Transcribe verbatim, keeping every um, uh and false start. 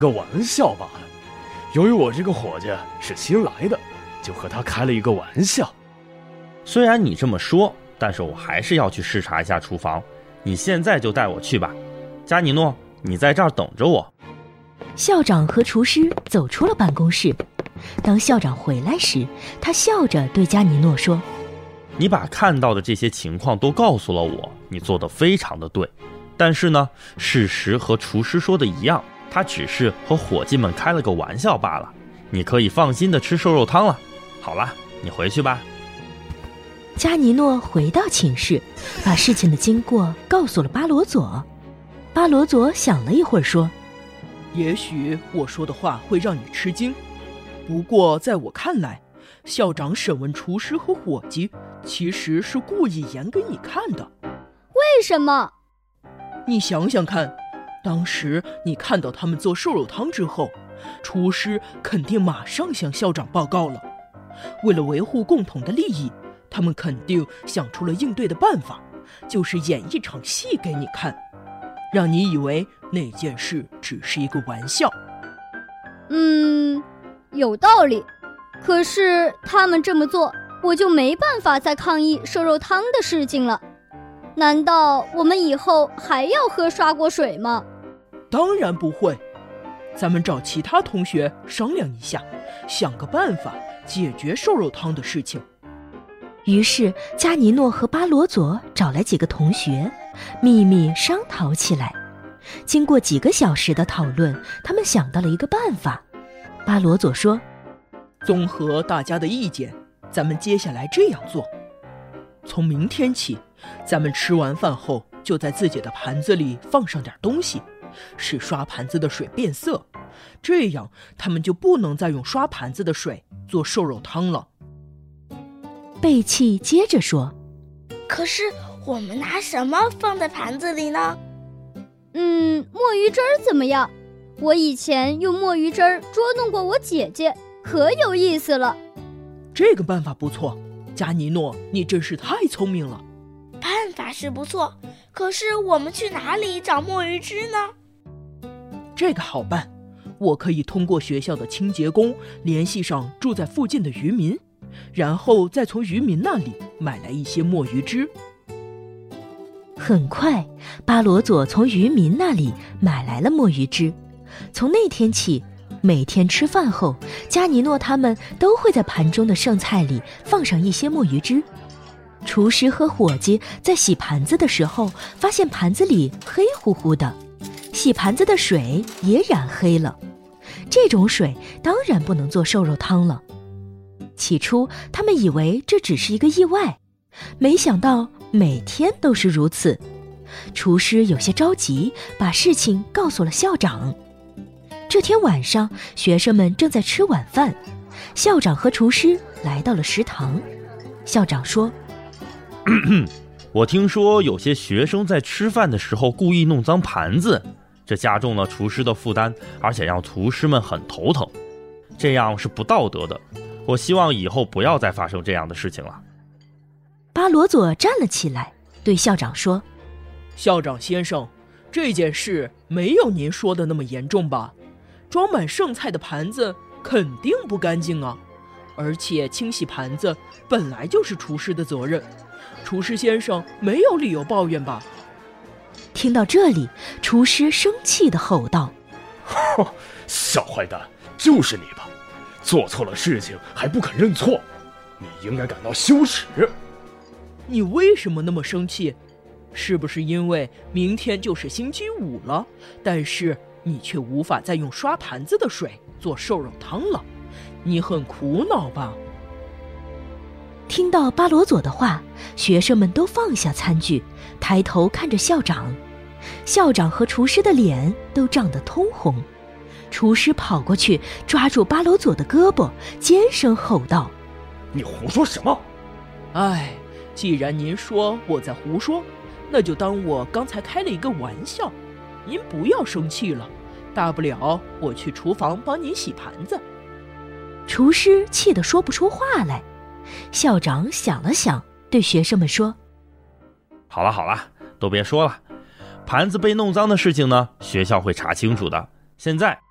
个玩笑罢了。由于我这个伙计是新来的，就和他开了一个玩笑。 虽然你这么说，但是我还是要去视察一下厨房。你现在就带我去吧。加尼诺，你在这儿等着我。 校长和厨师走出了办公室。当校长回来时，他笑着对加尼诺说： 你把看到的这些情况都告诉了我，你做得非常的对。但是呢，事实和厨师说的一样，他只是和伙计们开了个玩笑罢了。你可以放心的吃瘦肉汤了。好了，你回去吧。 加尼诺回到寝室，把事情的经过告诉了巴罗佐。巴罗佐想了一会儿说： 也许我说的话会让你吃惊，不过在我看来，校长审问厨师和伙计其实是故意演给你看的。 为什么？ 你想想看，当时你看到他们做瘦肉汤之后，厨师肯定马上向校长报告了。为了维护共同的利益，他们肯定想出了应对的办法，就是演一场戏给你看，让你以为那件事只是一个玩笑。 嗯，有道理。可是他们这么做，我就没办法再抗议瘦肉汤的事情了。难道我们以后还要喝刷锅水吗？ 当然不会，咱们找其他同学商量一下，想个办法解决瘦肉汤的事情。 于是加尼诺和巴罗佐找来几个同学，秘密商讨起来。经过几个小时的讨论，他们想到了一个办法。巴罗佐说： 综合大家的意见，咱们接下来这样做。从明天起，咱们吃完饭后就在自己的盘子里放上点东西，使刷盘子的水变色，这样他们就不能再用刷盘子的水做瘦肉汤了。 贝契接着说： 可是我们拿什么放在盘子里呢？ 嗯，墨鱼汁儿怎么样？我以前用墨鱼汁儿捉弄过我姐姐，可有意思了。 这个办法不错，加尼诺，你真是太聪明了。 办法是不错，可是我们去哪里找墨鱼汁呢？ 这个好办，我可以通过学校的清洁工联系上住在附近的渔民，然后再从渔民那里买来一些墨鱼汁。 很快，巴罗佐从渔民那里买来了墨鱼汁。从那天起，每天吃饭后，加尼诺他们都会在盘中的剩菜里放上一些墨鱼汁。厨师和伙计在洗盘子的时候，发现盘子里黑乎乎的，洗盘子的水也染黑了。这种水当然不能做瘦肉汤了。起初，他们以为这只是一个意外，没想到每天都是如此。厨师有些着急，把事情告诉了校长。这天晚上，学生们正在吃晚饭，校长和厨师来到了食堂。校长说： 我听说有些学生在吃饭的时候故意弄脏盘子，这加重了厨师的负担，而且让厨师们很头疼，这样是不道德的。我希望以后不要再发生这样的事情了。 巴罗佐站了起来，对校长说： 校长先生，这件事没有您说的那么严重吧？装满剩菜的盘子肯定不干净啊，而且清洗盘子本来就是厨师的责任，厨师先生没有理由抱怨吧？ 听到这里，厨师生气地吼道： 小坏蛋，就是你吧？做错了事情还不肯认错，你应该感到羞耻。 你为什么那么生气？是不是因为明天就是星期五了，但是你却无法再用刷盘子的水做瘦肉汤了？你很苦恼吧？ 听到巴罗佐的话，学生们都放下餐具，抬头看着校长。校长和厨师的脸都涨得通红。厨师跑过去抓住巴罗佐的胳膊，尖声吼道： 你胡说什么？ 哎，既然您说我在胡说，那就当我刚才开了一个玩笑，您不要生气了，大不了我去厨房帮您洗盘子。 厨师气得说不出话来。校长想了想，对学生们说： 好了好了，都别说了，盘子被弄脏的事情呢，学校会查清楚的。现在